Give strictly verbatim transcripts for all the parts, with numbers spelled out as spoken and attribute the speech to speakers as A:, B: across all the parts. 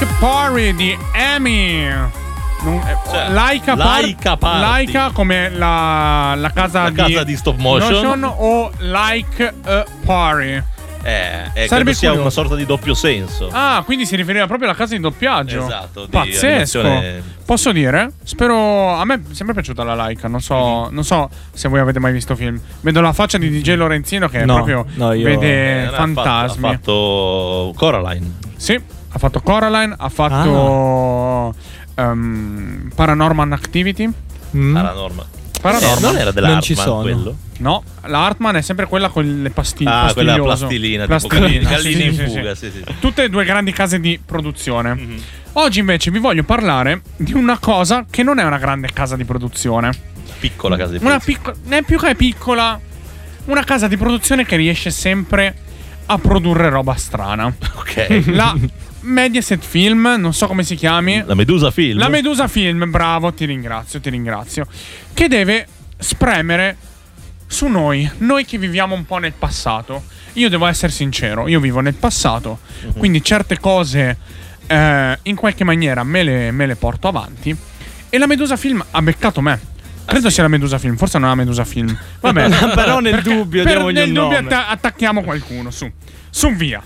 A: Like Party di Amy. Non, eh,
B: cioè,
A: Laika,
B: Laika
A: Par- Laika come la, la casa,
B: la
A: di,
B: casa di stop motion,
A: motion o Like a Party.
B: Eh, eh
A: Sarebbe
B: credo sia
A: curioso.
B: una sorta di doppio senso.
A: Ah, quindi si riferiva proprio alla casa di doppiaggio.
B: Esatto, di
A: pazzesco.
B: animazione.
A: Posso dire? Spero. A me è sempre piaciuta la Laika. Non so,
B: Mm-hmm.
A: non so se voi avete mai visto film. Vedo la faccia di D J Lorenzino che
C: No,
A: proprio
C: no, io-
A: vede
B: Eh,
A: fantasmi.
B: Ha fatto, ha fatto Coraline.
A: Sì, ha fatto Coraline, ha fatto um, Paranormal Activity.
C: Mm.
B: Paranormal.
A: Paranormal.
B: Eh, non era dell'Artman
C: Non ci sono.
B: quello?
A: No, la Hartman è sempre quella con le pastiglie.
B: Ah, quella
A: pastiglioso.
B: plastilina,
A: Plastilina,
B: tipo Gallini
A: sì,
B: in
A: sì,
B: fuga,
A: sì.
B: sì, sì.
A: Tutte e due grandi case di produzione.
B: Mm-hmm.
A: Oggi invece vi voglio parlare di una cosa che non è una grande casa di produzione.
B: Piccola casa di
A: Una
B: produzione.
A: piccola, né più che piccola, una casa di produzione che riesce sempre a produrre roba strana.
B: Ok.
A: La Mediaset Film, non so come si chiami.
B: La Medusa Film.
A: La Medusa Film, bravo, ti ringrazio, ti ringrazio. Che deve spremere su noi, noi che viviamo un po' nel passato. Io devo essere sincero, io vivo nel passato,
B: Mhm.
A: quindi certe cose eh, in qualche maniera me le, me le porto avanti. E la Medusa Film ha beccato me. Credo sia la Medusa Film, forse non è la Medusa Film. Vabbè,
C: Però nel
A: perché-
C: dubbio
A: per,
C: diamogli
A: nel
C: un
A: dubbio
C: nome.
A: atta- attacchiamo qualcuno, su. Su via.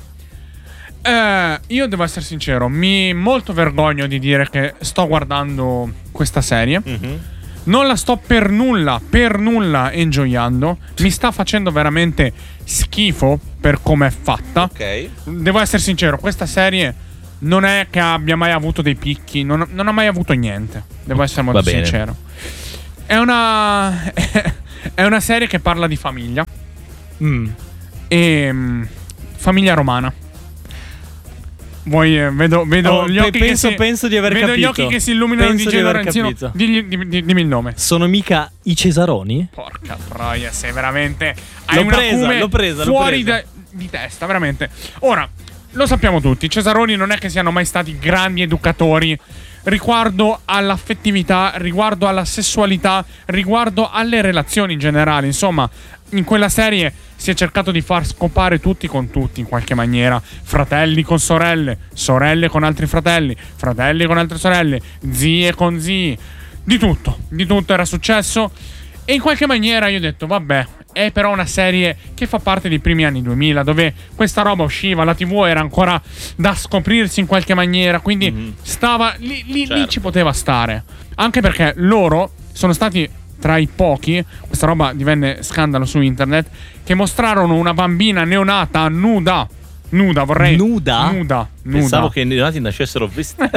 A: Eh, io devo essere sincero, mi molto vergogno di dire che sto guardando questa serie.
B: Mhm.
A: Non la sto per nulla, per nulla enjoyando. Mi sta facendo veramente schifo per come è fatta.
B: Ok.
A: Devo essere sincero, questa serie non è che abbia mai avuto dei picchi, non, non ha mai avuto niente. Devo essere molto
B: Va bene.
A: sincero. È una è una serie che parla di famiglia
C: Mm.
A: e mm, famiglia romana. Vuoi, eh, vedo, vedo
C: Oh,
A: gli
C: pe-
A: occhi
C: penso-
A: che si,
C: penso di aver
A: vedo
C: capito.
A: gli occhi che si illuminano
C: Penso
A: di
C: di aver
A: Lorenzino.
C: capito.
A: Digli- di- di- dimmi il nome.
C: Sono mica i Cesaroni?
A: Porca troia, sei veramente. Hai
C: L'ho
A: una
C: presa,
A: acume
C: l'ho presa, l'ho
A: fuori
C: presa.
A: da- di testa, veramente. Ora, lo sappiamo tutti, i Cesaroni non è che siano mai stati grandi educatori riguardo all'affettività, riguardo alla sessualità, riguardo alle relazioni in generale. Insomma, in quella serie si è cercato di far scopare tutti con tutti in qualche maniera. Fratelli con sorelle, sorelle con altri fratelli, fratelli con altre sorelle, zie con zii. Di tutto, di tutto era successo. E in qualche maniera io ho detto, vabbè, è però una serie che fa parte dei primi anni duemila, dove questa roba usciva, la tivù era ancora da scoprirsi in qualche maniera, quindi
B: Mhm.
A: stava lì, lì, lì
B: Certo.
A: ci poteva stare. Anche perché loro sono stati tra i pochi, questa roba divenne scandalo su internet, che mostrarono una bambina neonata nuda. Nuda, vorrei.
C: Nuda?
A: Nuda. Nuda.
B: Pensavo che i neonati nascessero vestiti.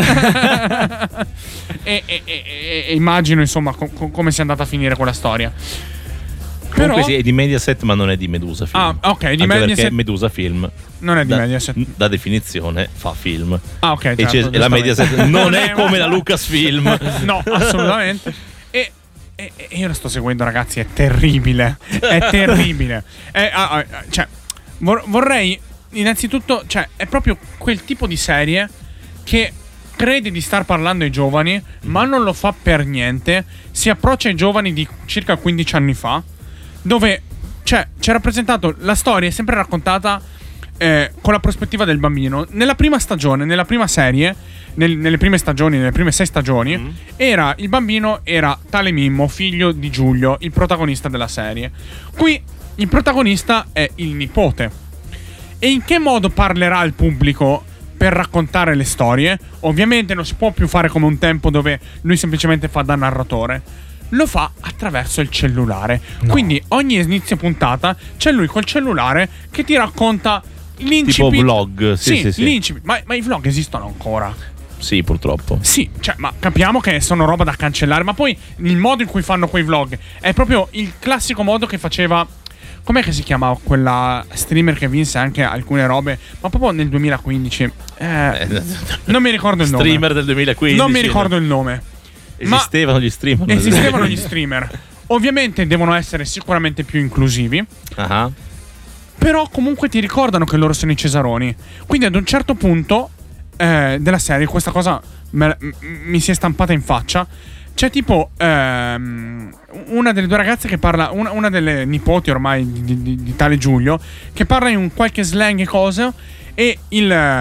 A: e, e- e- e- e immagino, insomma, co- co- come sia andata a finire quella storia.
B: Comunque
A: Però
B: sì, è di Mediaset, ma non è di Medusa Film.
A: Ah, ok, di
B: Anche
A: Mediaset-
B: perché Medusa Film
A: non è di
B: da,
A: Mediaset.
B: da definizione fa film.
A: Ah, ok.
B: E
A: certo,
B: c'è- e la
A: giustamente.
B: Mediaset non è come la Lucasfilm.
A: No, assolutamente. E, e- e io la sto seguendo, ragazzi. È terribile. È terribile. È- ah, ah, cioè, vor- vorrei innanzitutto, cioè, è proprio quel tipo di serie che crede di star parlando ai giovani, ma non lo fa per niente. Si approccia ai giovani di circa quindici anni fa, dove, cioè, c'è rappresentato la storia, è sempre raccontata eh, con la prospettiva del bambino. Nella prima stagione, nella prima serie, nel- nelle prime stagioni, nelle prime sei stagioni,
B: Mm.
A: era il bambino era tale Mimmo, figlio di Giulio, il protagonista della serie. Qui il protagonista è il nipote. E in che modo parlerà al pubblico per raccontare le storie? Ovviamente non si può più fare come un tempo dove lui semplicemente fa da narratore. Lo fa attraverso il cellulare. Quindi ogni inizio puntata c'è lui col cellulare che ti racconta l'incipit.
B: Tipo vlog, sì,
A: Sì,
B: sì, sì.
A: l'incipit. Ma, ma i vlog esistono ancora?
B: Sì, purtroppo.
A: Sì, cioè, ma capiamo che sono roba da cancellare. Ma poi il modo in cui fanno quei vlog è proprio il classico modo che faceva. Com'è che si chiama quella streamer che vinse anche alcune robe? Ma proprio nel duemilaquindici. Eh, non mi ricordo il nome.
B: Streamer del duemilaquindici.
A: Non mi ricordo il nome. Ma
B: Esistevano gli streamer. nel
A: esistevano gli
B: duemilaquindici.
A: streamer. Ovviamente devono essere sicuramente più inclusivi.
B: Ah.
A: Però comunque ti ricordano che loro sono i Cesaroni. Quindi ad un certo punto eh, della serie questa cosa me- m- mi si è stampata in faccia. C'è tipo ehm, una delle due ragazze che parla, una, una delle nipoti ormai di, di- di tale Giulio, che parla in un qualche slang e cose, e il eh,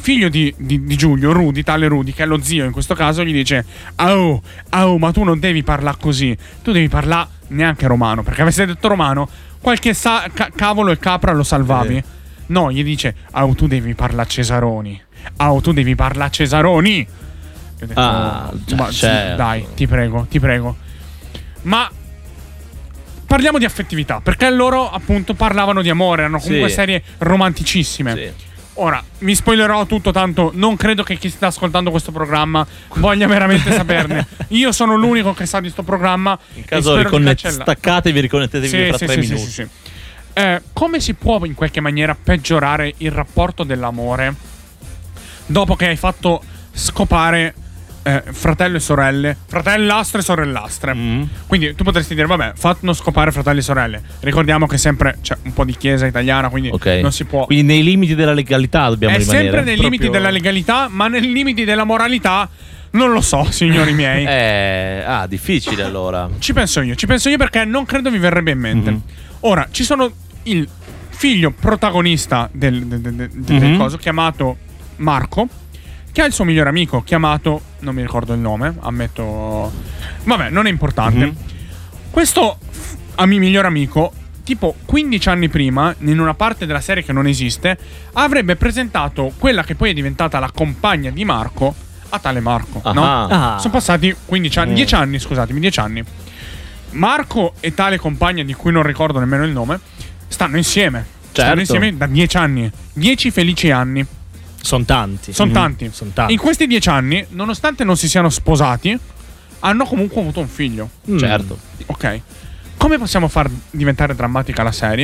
A: figlio di, di, di Giulio, Rudy, tale Rudy, che è lo zio in questo caso, gli dice: oh, oh, ma tu non devi parlare così, tu devi parlare neanche romano, perché avessi detto romano qualche sa- ca- cavolo e capra lo salvavi. Eh. No, gli dice: oh, tu devi parlare Cesaroni, oh, tu devi parlare Cesaroni. Io ho detto,
B: Ah,
A: ma,
B: certo.
A: sì, dai, ti prego, ti prego. Ma parliamo di affettività, perché loro appunto parlavano di amore, erano comunque
B: Sì.
A: serie romanticissime.
B: Sì.
A: Ora, mi spoilerò tutto, tanto non credo che chi sta ascoltando questo programma voglia veramente saperne. Io sono l'unico che sa di sto programma.
B: In
A: e
B: caso
A: spero di
B: riconnet-
A: cancella-
B: staccatevi, riconnettetevi
A: Sì,
B: fra
A: sì,
B: tre
A: sì,
B: minuti.
A: sì, sì, sì. Eh, come si può in qualche maniera peggiorare il rapporto dell'amore dopo che hai fatto scopare eh, fratello e sorelle, fratellastre e sorellastre?
B: Mm.
A: Quindi tu potresti dire: vabbè, fanno scopare fratelli e sorelle. Ricordiamo che sempre c'è un po' di chiesa italiana, quindi
B: Ok.
A: non si può.
B: Quindi nei limiti della legalità dobbiamo
A: È
B: rimanere.
A: sempre nei
B: Proprio-
A: limiti della legalità, ma nei limiti della moralità non lo so, signori miei.
B: Eh, ah, difficile allora.
A: Ci penso io, ci penso io perché non credo vi verrebbe in mente.
B: Mhm.
A: Ora, ci sono il figlio protagonista del, del, del- del
B: Mhm.
A: coso, chiamato Marco, che ha il suo migliore amico chiamato, non mi ricordo il nome, ammetto. Vabbè, non è importante.
B: Mhm.
A: Questo f- a mio migliore amico, tipo quindici anni prima, in una parte della serie che non esiste, avrebbe presentato quella che poi è diventata la compagna di Marco a tale Marco,
B: Ah.
A: no?
C: Ah.
A: Sono passati quindici anni,
B: Mm.
A: dieci anni, scusatemi, dieci anni. Marco e tale compagna, di cui non ricordo nemmeno il nome, stanno insieme. Stanno
B: Certo.
A: insieme da dieci anni. Dieci felici anni.
C: Sono tanti.
A: Sono
B: Mhm.
A: tanti.
C: Son tanti.
A: In questi dieci anni, nonostante non si siano sposati, hanno comunque avuto un figlio.
C: Mm.
B: Certo.
A: Ok. Come possiamo far diventare drammatica la serie?